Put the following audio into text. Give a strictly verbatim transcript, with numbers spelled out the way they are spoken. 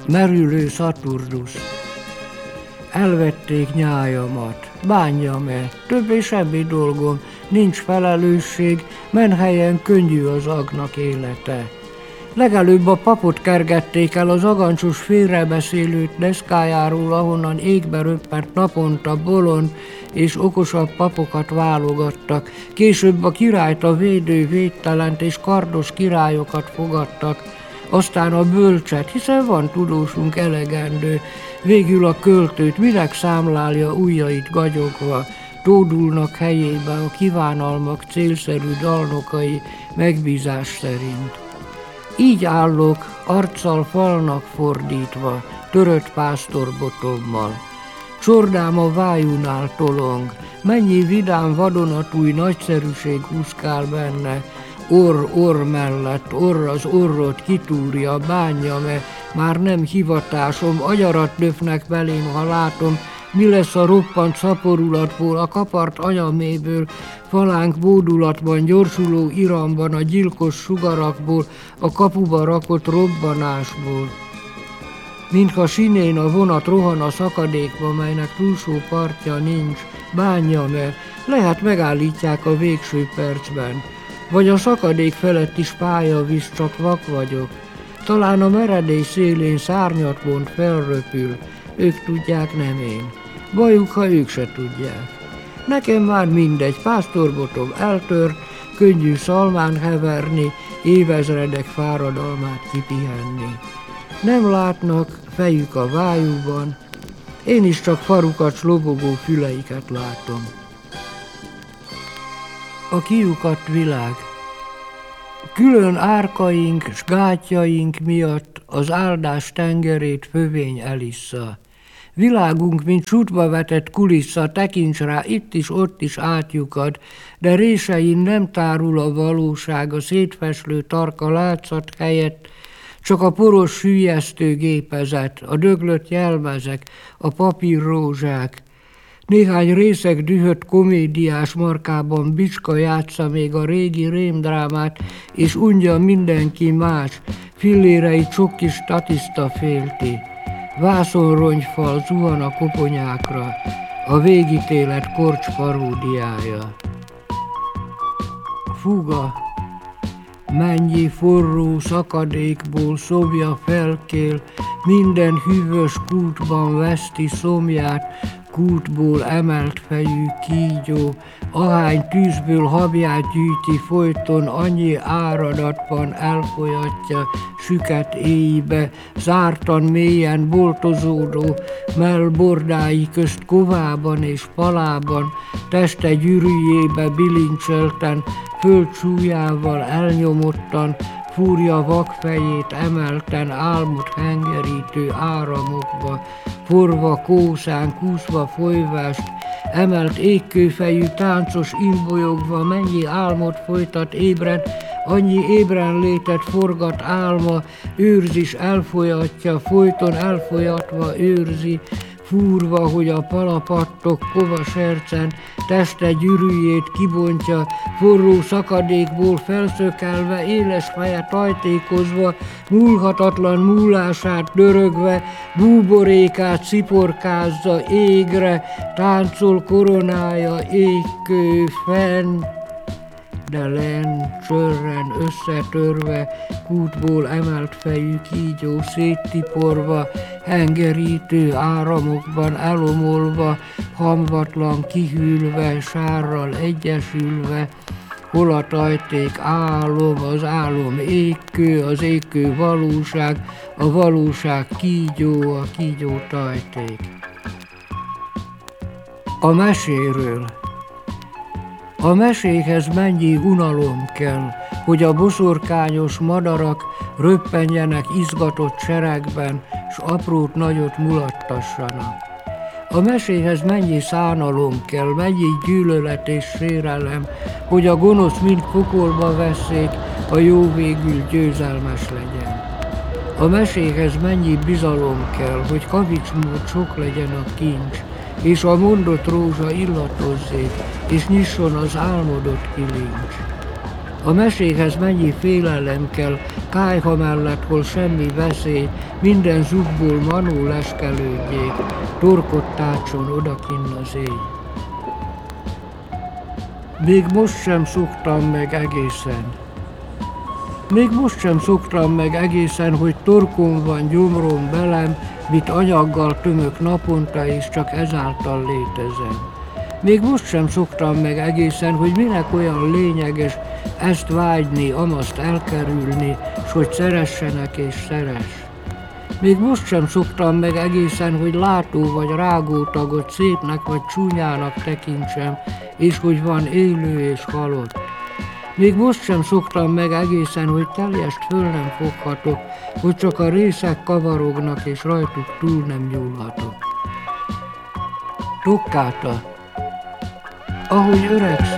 Merülő Szaturnusz. Elvették nyájamat, bánjam-e, többé semmi dolgom, nincs felelősség, menhelyen könnyű az agnak élete. Legelőbb a papot kergették el az agancsos félrebeszélőt deszkájáról, ahonnan égbe röppent naponta bolond és okosabb papokat válogattak. Később a királyt, a védő védtelent és kardos királyokat fogadtak. Aztán a bölcset, hiszen van tudósunk elegendő, végül a költőt, minek számlálja ujjait gagyogva, tódulnak helyébe a kívánalmak célszerű dalnokai megbízás szerint. Így állok, arccal falnak fordítva, törött pásztorbotommal. Csordám a vájúnál tolong, mennyi vidám vadonatúj nagyszerűség húszkál benne, orr orr mellett, orr az orrot kitúrja, bánja-e, már nem hivatásom, agyarat nöfnek belém, ha látom, mi lesz a roppant szaporulatból, a kapart anyaméből, falánk bódulatban, gyorsuló iramban, a gyilkos sugarakból, a kapuba rakott robbanásból. Mintha sinén a vonat rohan a szakadékba, melynek túlsó partja nincs, bánja-e, lehet megállítják a végső percben. Vagy a szakadék felett is pályavíz, csak vak vagyok. Talán a meredély szélén szárnyat vont felröpül, ők tudják, nem én. Bajuk, ha ők se tudják. Nekem már mindegy, pásztorbotom eltör, könnyű szalmán heverni, évezredek fáradalmát kipihenni. Nem látnak, fejük a vájúban, én is csak farukat, lobogó füleiket látom. A kiukadt világ. Külön árkaink s gátjaink miatt az áldás tengerét fövény elissza. Világunk, mint csútba vetett kulissza, tekints rá, itt is, ott is átlyukad, de résein nem tárul a valóság, a szétfeslő tarka látszat helyett, csak a poros süllyesztő gépezet, a döglött jelmezek, a papírrózsák. Néhány részeg dühött komédiás markában bicska játsza még a régi rémdrámát, és unja mindenki más, fillérei sok kis statiszta félti. Vászonrongyfal zuhan a koponyákra, a végítélet korcs paródiája. Fuga. Mennyi forró szakadékból szobja felkél, minden hűvös kútban veszti szomját, kútból emelt fejű kígyó, ahány tűzből habját gyűjti folyton, annyi áradatban elfolyatja süket éjbe, zártan mélyen boltozódó, mellbordái közt kovában és palában, teste gyűrűjébe bilincselten, földsúlyával elnyomottan, fúrja vakfejét emelten, álmot hengerítő áramokba, forva kószán, kúszva folyvást, emelt égkőfejű táncos imbolyogva, mennyi álmot folytat ébren, annyi ébren létet forgat álma, őrzis elfolyatja, folyton elfolyatva őrzi, fúrva, hogy a palapattok kova sercen teste gyűrűjét kibontja, forró szakadékból felszökelve, éles feje tajtékozva, múlhatatlan múlását dörögve, búborékát sziporkázza égre, táncol koronája égkő fenn, de lenn csörren összetörve, kútból emelt fejű kígyó széttiporva, hengerítő áramokban elomolva, hamvatlan kihűlve, sárral egyesülve, hol a tajték álom, az álom égkő, az égkő valóság, a valóság kígyó, a kígyó tajték. A meséről. A mesékhez mennyi unalom kell, hogy a boszorkányos madarak röppenjenek izgatott seregben, s aprót nagyot mulattassanak. A meséhez mennyi szánalom kell, mennyi gyűlölet és sérelem, hogy a gonosz mind pokolba vesszék, a jó végül győzelmes legyen. A meséhez mennyi bizalom kell, hogy kavicsmód sok legyen a kincs, és a mondott rózsa illatozzék, és nyisson az álmodott kilincs. A meséhez mennyi félelem kell, kályha mellett, hol semmi veszély, minden zugból manó leskelődjék, torkot tátson odakinn az éj. Még most sem szoktam meg egészen. Még most sem szoktam meg egészen, hogy torkom van, gyomrom velem, mit anyaggal tömök naponta, és csak ezáltal létezem. Még most sem szoktam meg egészen, hogy minek olyan lényeges ezt vágyni, amazt elkerülni, s hogy szeressenek és szeress. Még most sem szoktam meg egészen, hogy látó vagy rágótagot szépnek vagy csúnyának tekintsem, és hogy van élő és halott. Még most sem szoktam meg egészen, hogy teljest föl nem foghatok, hogy csak a részek kavarognak, és rajtuk túl nem nyúlhatok. Tokkáta, ahogy öregszem,